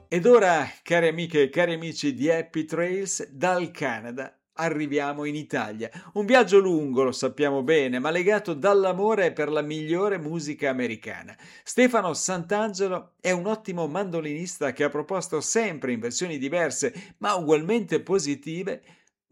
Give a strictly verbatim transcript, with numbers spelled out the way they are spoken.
Ed ora, cari amiche e cari amici di Happy Trails, dal Canada arriviamo in Italia. Un viaggio lungo, lo sappiamo bene, ma legato dall'amore per la migliore musica americana. Stefano Santangelo è un ottimo mandolinista che ha proposto sempre in versioni diverse, ma ugualmente positive,